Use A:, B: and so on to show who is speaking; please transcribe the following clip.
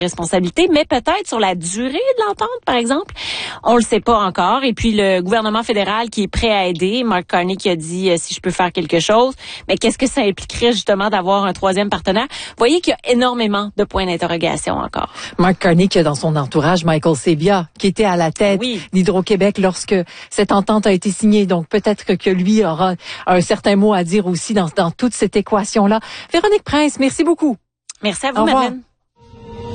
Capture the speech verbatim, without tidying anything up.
A: responsabilité, mais peut-être sur la durée de l'entente, par exemple. On le sait pas encore. Et puis, le gouvernement fédéral qui est prêt à aider, Mark Carney qui a dit euh, si je peux faire quelque chose, mais qu'est-ce que ça impliquerait justement d'avoir un troisième partenaire? Vous voyez qu'il y a énormément de points d'interrogation encore.
B: Mark Carney qui a dans son entourage Michael Sabia, qui était à la tête
A: oui.
B: d'Hydro-Québec lorsque cette entente a été signée. Donc, peut-être que lui aura un certain mot à dire aussi dans, dans toute cette équation-là. Véronique Prince, merci beaucoup.
A: Merci à vous, Madeleine.